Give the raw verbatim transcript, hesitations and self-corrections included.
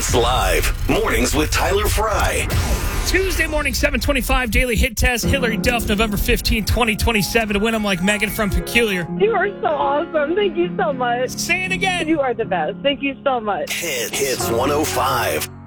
Hits Live. Mornings with Tyler Fry. Tuesday morning, seven twenty-five, Daily Hit Test. Hillary Duff, November fifteenth, twenty twenty-seven. To win, I'm like Megan from Peculiar. You are so awesome. Thank you so much. Say it again. You are the best. Thank you so much. Hits, Hits one oh five.